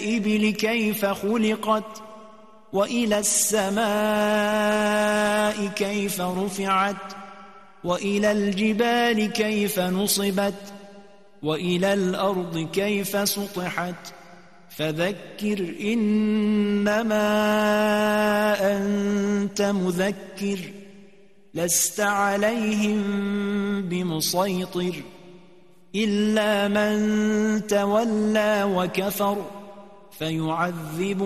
الإبل كيف خلقت وإلى السماء كيف رفعت وإلى الجبال كيف نصبت وإلى الأرض كيف سطحت فذكر إنما أنت مذكر لست عليهم بمسيطر إلا من تولى وكفر فيعذب